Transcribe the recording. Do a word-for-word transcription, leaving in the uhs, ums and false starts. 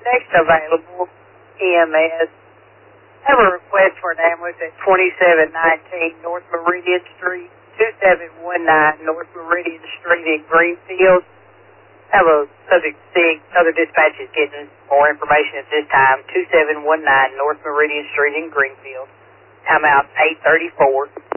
next available E M S. I have a request for an ambulance at twenty-seven nineteen North Meridian Street, two seven one nine North Meridian Street in Greenfield. I have a subject sick. Other dispatch is getting more information at this time. two seven one nine North Meridian Street in Greenfield. Time out eight thirty-four.